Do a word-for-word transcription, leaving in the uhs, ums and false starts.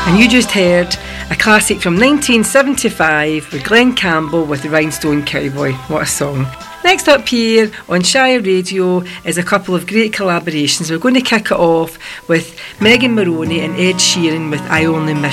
And you just heard a classic from nineteen seventy-five with Glenn Campbell with the Rhinestone Cowboy. What a song. Next up here on Shire Radio is a couple of great collaborations. We're going to kick it off with Megan Moroney and Ed Sheeran with I Only Miss